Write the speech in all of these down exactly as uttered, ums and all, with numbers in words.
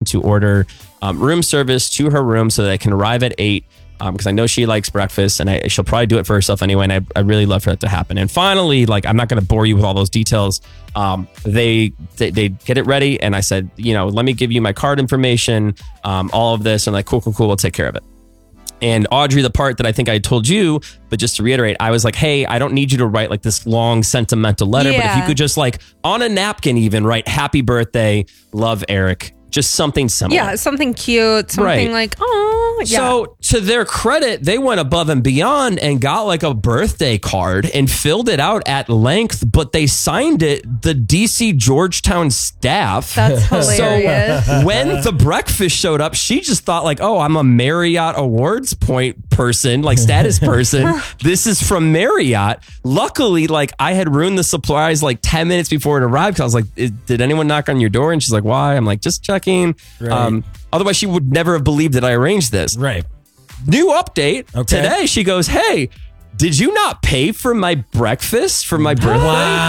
to order um, room service to her room so that I can arrive at eight. Because um, I know she likes breakfast, and I, she'll probably do it for herself anyway. And I, I really love for that to happen. And finally, like, I'm not going to bore you with all those details. Um, they, they they get it ready, and I said, you know, let me give you my card information, um, all of this, and like, cool, cool, cool, we'll take care of it. And Audrey, the part that I think I told you, but just to reiterate, I was like, hey, I don't need you to write like this long sentimental letter, yeah. but if you could just like on a napkin even write happy birthday, love Eric. Just something similar. Yeah, something cute, something Right. like, oh, yeah. So to their credit, they went above and beyond and got like a birthday card and filled it out at length, but they signed it the D C Georgetown staff. That's hilarious. So when the breakfast showed up, she just thought like, oh, I'm a Marriott Awards point person, like status person. This is from Marriott. Luckily, like I had ruined the supplies like ten minutes before it arrived. 'Cause I was like, did anyone knock on your door? And she's like, why? I'm like, just checking. Right. Um, otherwise, she would never have believed that I arranged this. Right. New update. Okay. Today, she goes, hey, did you not pay for my breakfast for my birthday?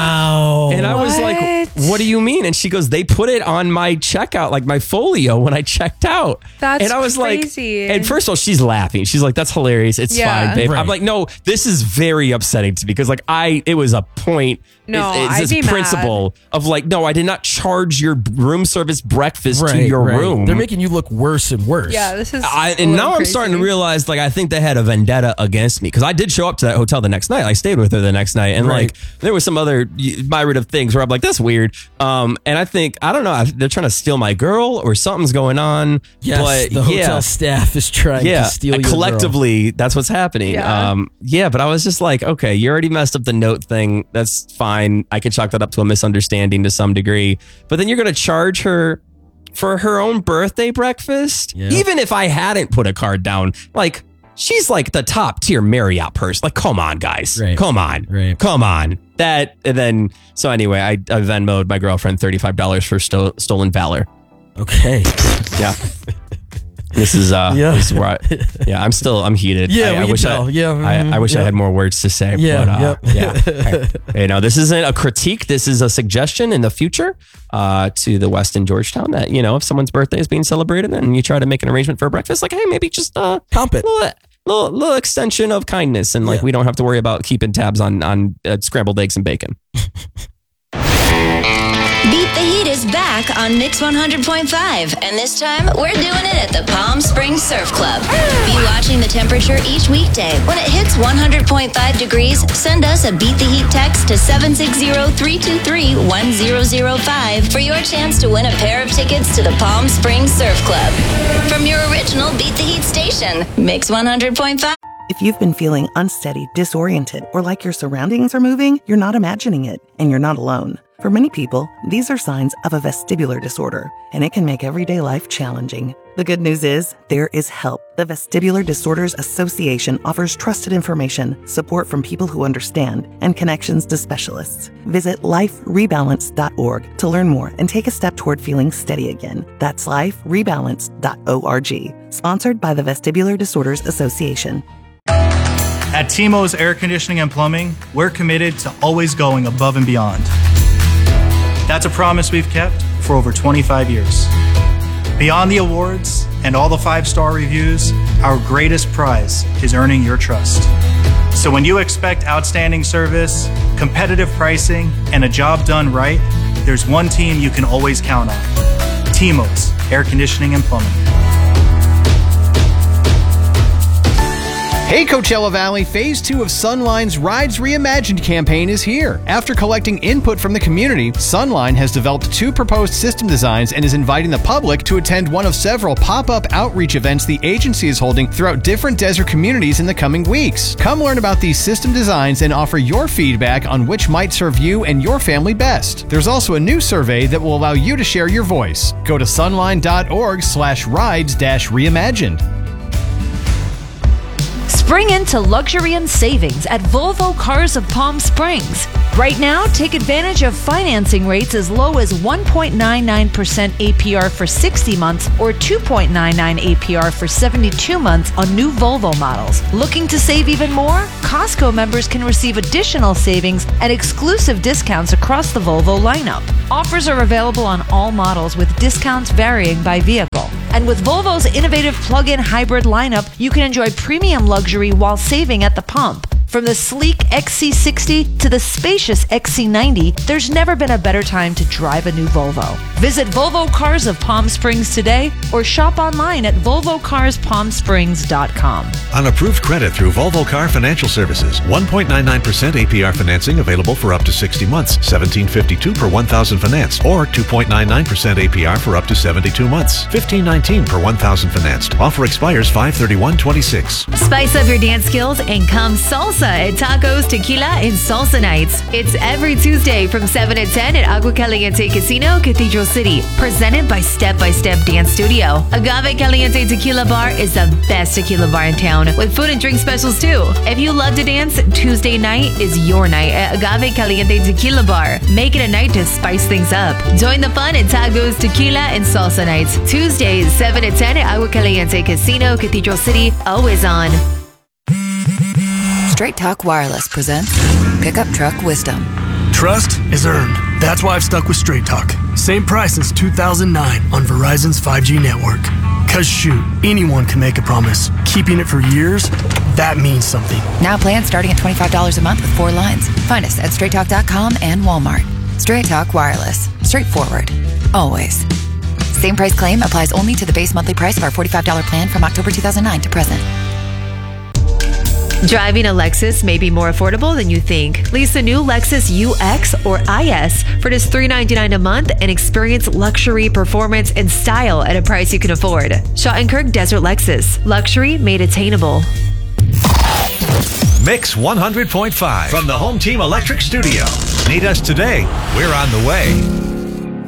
Wow. And I was like, What? what do you mean? And she goes, they put it on my checkout, like my folio when I checked out. That's and I was crazy. like, and first of all, she's laughing. She's like, that's hilarious. It's Yeah. fine, babe. Right. I'm like, no, this is very upsetting to me because like I, it was a point. No, it's, I'd it's be this principle of like, no, I did not charge your room service breakfast to your right. room. They're making you look worse and worse. Yeah, this is. I, a and little now I'm crazy. starting to realize, like, I think they had a vendetta against me because I did show up to that hotel the next night. I stayed with her the next night, and Right. like, there was some other myriad of things where I'm like, that's weird. Um, and I think I don't know, they're trying to steal my girl or something's going on. Yes, but the hotel yeah, staff is trying yeah, to steal your collectively, that's what's happening. Yeah. Um, yeah, but I was just like, okay, you already messed up the note thing. That's fine. I can chalk that up to a misunderstanding to some degree. But then you're going to charge her for her own birthday breakfast, Yeah. even if I hadn't put a card down. Like, she's like the top tier Marriott person. Like, come on, guys. Right. Come on. Right. Come on. That, and then, so anyway, I, I Venmo'd my girlfriend thirty-five dollars for sto- stolen valor. Okay. Yeah. This is, uh, Yeah. this is where I, yeah, I'm still, I'm heated. Yeah, I, we I can wish tell. I, Yeah, I, I mhm, wish I yep. had more words to say. Yeah, but, uh, yep. yeah. You know, this isn't a critique. This is a suggestion in the future uh, to the Westin Georgetown that, you know, if someone's birthday is being celebrated and you try to make an arrangement for a breakfast, like, hey, maybe just uh, Comp it. a little, little, little extension of kindness. And like, Yeah. we don't have to worry about keeping tabs on, on uh, scrambled eggs and bacon. Beat the Heat is back on Mix one hundred point five, and this time we're doing it at the Palm Springs Surf Club. Be watching the temperature each weekday. When it hits one hundred point five degrees, send us a Beat the Heat text to seven six zero, three two three, one zero zero five for your chance to win a pair of tickets to the Palm Springs Surf Club. From your original Beat the Heat station, Mix one hundred point five. If you've been feeling unsteady, disoriented, or like your surroundings are moving, you're not imagining it, and you're not alone. For many people, these are signs of a vestibular disorder, and it can make everyday life challenging. The good news is, there is help. The Vestibular Disorders Association offers trusted information, support from people who understand, and connections to specialists. Visit life rebalance dot org to learn more and take a step toward feeling steady again. That's life rebalance dot org. Sponsored by the Vestibular Disorders Association. At T-Mo's Air Conditioning and Plumbing, we're committed to always going above and beyond. That's a promise we've kept for over twenty-five years. Beyond the awards and all the five-star reviews, our greatest prize is earning your trust. So when you expect outstanding service, competitive pricing, and a job done right, there's one team you can always count on. T-Mo's Air Conditioning and Plumbing. Hey Coachella Valley, Phase two of Sunline's Rides Reimagined campaign is here. After collecting input from the community, Sunline has developed two proposed system designs and is inviting the public to attend one of several pop-up outreach events the agency is holding throughout different desert communities in the coming weeks. Come learn about these system designs and offer your feedback on which might serve you and your family best. There's also a new survey that will allow you to share your voice. Go to sunline.org slash rides dash reimagined. Spring into luxury and savings at Volvo Cars of Palm Springs. Right now, take advantage of financing rates as low as one point nine nine percent A P R for sixty months or two point nine nine A P R for seventy-two months on new Volvo models. Looking to save even more? Costco members can receive additional savings and exclusive discounts across the Volvo lineup. Offers are available on all models with discounts varying by vehicle. And with Volvo's innovative plug-in hybrid lineup, you can enjoy premium luxury while saving at the pump. From the sleek X C sixty to the spacious X C ninety, there's never been a better time to drive a new Volvo. Visit Volvo Cars of Palm Springs today or shop online at volvo cars palm springs dot com. On approved credit through Volvo Car Financial Services. one point nine nine percent A P R financing available for up to sixty months. seventeen fifty-two per one thousand financed. Or two point nine nine percent A P R for up to seventy-two months. fifteen nineteen per one thousand financed. Offer expires five thirty-one twenty-six. Spice up your dance skills and come salsa at Tacos, Tequila, and Salsa Nights. It's every Tuesday from seven to ten at Agua Caliente Casino, Cathedral City. Presented by Step by Step Dance Studio. Agave Caliente Tequila Bar is the best tequila bar in town, with food and drink specials too. If you love to dance, Tuesday night is your night at Agave Caliente Tequila Bar. Make it a night to spice things up. Join the fun at Tacos, Tequila, and Salsa Nights. Tuesdays, seven to ten at Agua Caliente Casino, Cathedral City. Always on. Straight Talk Wireless presents Pickup Truck Wisdom. Trust is earned. That's why I've stuck with Straight Talk. Same price since two thousand nine on Verizon's five G network. Cause shoot, anyone can make a promise. Keeping it for years, that means something. Now plans starting at twenty-five dollars a month with four lines. Find us at straight talk dot com and Walmart. Straight Talk Wireless. Straightforward. Always. Same price claim applies only to the base monthly price of our forty-five dollars plan from October two thousand nine to present. Driving a Lexus may be more affordable than you think. Lease a new Lexus U X or I S for just three hundred ninety-nine dollars a month and experience luxury, performance, and style at a price you can afford. Schottenkirk Desert Lexus. Luxury made attainable. Mix one hundred point five from the Home Team Electric Studio. Need us today? We're on the way.